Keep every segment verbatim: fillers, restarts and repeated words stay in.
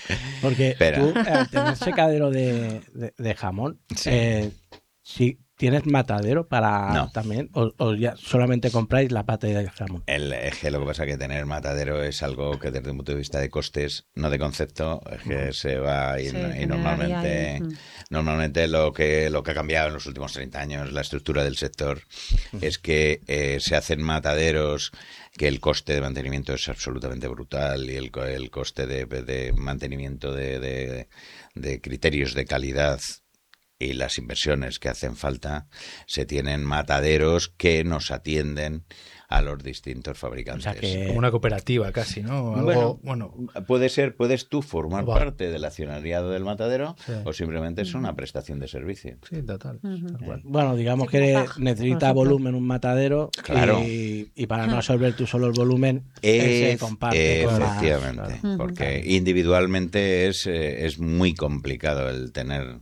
Porque Pero... tú, al tener secadero de, de, de jamón, sí. eh, si ¿tienes matadero para no. también? O, ¿O ya solamente compráis la pata de jamón? El, es que lo que pasa es que tener matadero es algo que desde un punto de vista de costes, no de concepto, es que uh-huh. se va y, sí, y normalmente ahí. normalmente lo que lo que ha cambiado en los últimos treinta años, la estructura del sector, uh-huh. es que eh, se hacen mataderos que el coste de mantenimiento es absolutamente brutal y el, el coste de, de mantenimiento de, de, de criterios de calidad y las inversiones que hacen falta, se tienen mataderos que nos atienden a los distintos fabricantes. O sea que... Como una cooperativa casi, ¿no? Algo, bueno, bueno, puede ser, puedes tú formar va. parte del accionariado del matadero sí. o simplemente es una prestación de servicio. Sí, total. Uh-huh. Bueno, bueno, digamos sí, que necesita volumen un matadero claro. y, y para no absorber tú solo el volumen es, se comparte. Efectivamente, con más, claro. porque uh-huh. individualmente es, es muy complicado el tener...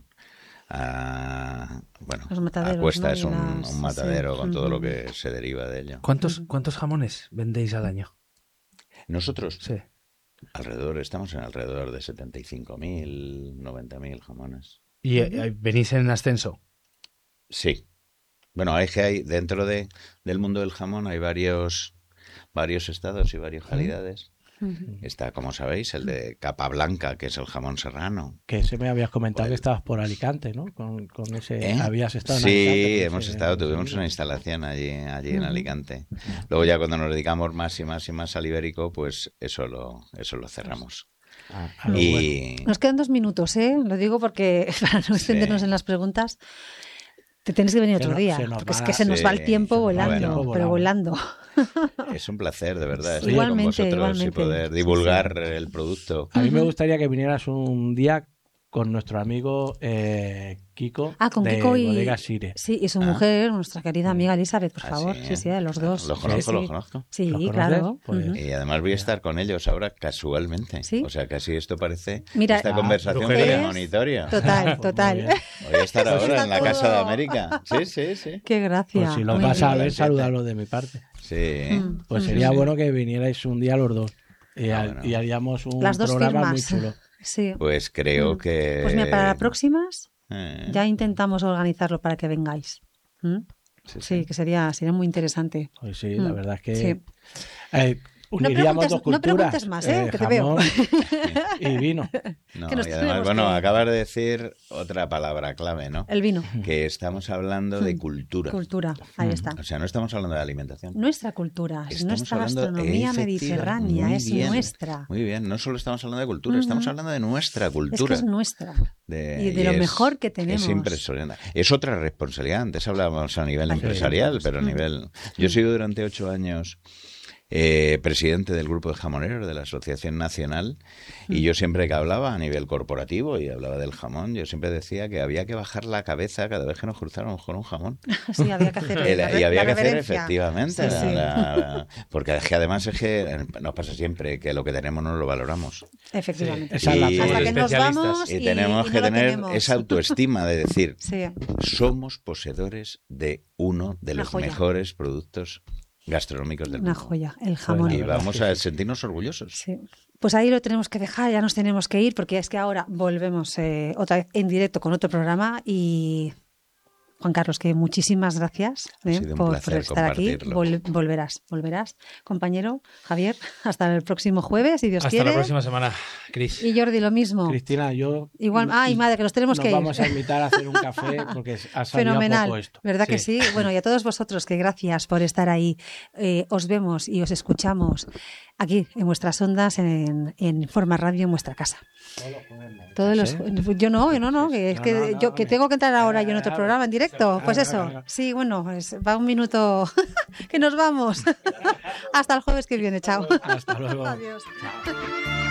Uh, bueno, a cuesta ¿no? es un, las... un matadero sí. con uh-huh. todo lo que se deriva de ello. ¿Cuántos, ¿Cuántos jamones vendéis al año? ¿Nosotros? Sí. Alrededor, estamos en alrededor de setenta y cinco mil, noventa mil jamones. ¿Y uh-huh. venís en ascenso? Sí. Bueno, es que hay, dentro de, del mundo del jamón hay varios, varios estados y varias calidades. Uh-huh. Está, como sabéis, el de capa blanca, que es el jamón serrano. Que ese me habías comentado pues, que estabas por Alicante, ¿no? Con, con ese ¿eh? habías estado en sí, Alicante. Sí, hemos ese, estado, tuvimos ese... una instalación allí, allí uh-huh. en Alicante. Luego ya cuando nos dedicamos más y más y más al ibérico, pues eso lo, eso lo cerramos. Ah, y... bueno. Nos quedan dos minutos, ¿eh? Lo digo porque para no extendernos sí. en las preguntas. Te tienes que venir otro no, día, porque va, es que se nos sí, va el tiempo volando, bueno, pero volando. Es un placer, de verdad, estar igualmente, con vosotros igualmente. y poder divulgar sí, sí. el producto. A mí me gustaría que vinieras un día con nuestro amigo eh, Kiko ah, con de Kiko y, Bodega Sire. Sí, y su ah. mujer, nuestra querida amiga Elizabeth, por ah, favor. Sí, sí, sí, de los dos. Lo conozco, sí, lo sí. conozco. Sí, ¿Lo claro. Pues, uh-huh. Y además voy a estar con ellos ahora casualmente. ¿Sí? O sea, casi esto parece Mira, esta ah, conversación premonitoria. Total, total. Voy a estar ahora en la Casa de América. Sí, sí, sí. Qué gracia. Pues si los vas a ver, salúdalo de mi parte. Sí. Mm. Pues sería sí. bueno que vinierais un día los dos y, ah, bueno. y haríamos un Las dos programa firmas. muy chulo. Sí. Pues creo mm. que... Pues mira, para las próximas eh. ya intentamos organizarlo para que vengáis. ¿Mm? Sí, sí. sí, que sería, sería muy interesante. Pues sí, mm. la verdad es que... Sí. Eh, uniríamos no, dos culturas, no preguntes más, ¿eh? eh que te jamón veo. y vino. No, y además, bueno, que... acabas de decir otra palabra clave, ¿no? El vino. Que estamos hablando de cultura. Cultura, ahí está. O sea, no estamos hablando de alimentación. Nuestra cultura, es estamos nuestra gastronomía mediterránea, es bien, nuestra. Muy bien, no solo estamos hablando de cultura, uh-huh. estamos hablando de nuestra cultura. Es que es nuestra. De, y de y lo es, mejor que tenemos. Es impresionante. Es otra responsabilidad. Antes hablábamos a nivel empresarial, pero a nivel... Yo he sido durante ocho años... Eh, presidente del grupo de jamoneros de la Asociación Nacional mm. y yo siempre que hablaba a nivel corporativo y hablaba del jamón, yo siempre decía que había que bajar la cabeza cada vez que nos cruzáramos con un jamón. Sí, había que hacer el, la, y había la que hacer efectivamente sí, sí. La, la, porque es que además es que nos pasa siempre que lo que tenemos no lo valoramos. Efectivamente. Sí. Y, hasta que nos vamos y, y tenemos y que no tener tenemos. esa autoestima de decir sí. somos poseedores de uno de los mejores productos gastronómicos del Una mundo. joya, el jamón. Y vamos a sentirnos orgullosos. Sí. Pues ahí lo tenemos que dejar, ya nos tenemos que ir porque es que ahora volvemos eh, otra vez en directo con otro programa y Juan Carlos, que muchísimas gracias eh, por, por estar aquí. Vol- volverás, volverás. Compañero Javier, hasta el próximo jueves, si Dios hasta quiere. Hasta la próxima semana, Cris. Y Jordi, lo mismo. Cristina, yo... Igual, ay, madre, que nos tenemos nos que ir. vamos a invitar a hacer un café porque ha salido fenomenal, poco esto. ¿Verdad sí. que sí? Bueno, y a todos vosotros, que gracias por estar ahí. Eh, os vemos y os escuchamos aquí, en vuestras ondas, en, en Forma Radio, en vuestra casa. Todos los, yo no, yo no, no, que es no, que no, no, yo que tengo que entrar ahora yo en otro programa en directo. Pues eso, sí, bueno, pues va un minuto que nos vamos. Hasta el jueves que viene, chao. Hasta luego. Adiós. Chao.